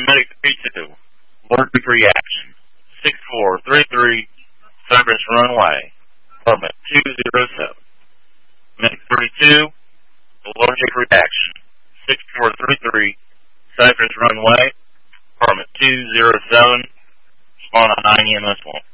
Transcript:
Medic 32, allergic reaction. 6433, Cypress Runway, apartment 207. Medic 32, allergic reaction. 6433, Cypress Runway, apartment 207, spawn on 9 EMS 1.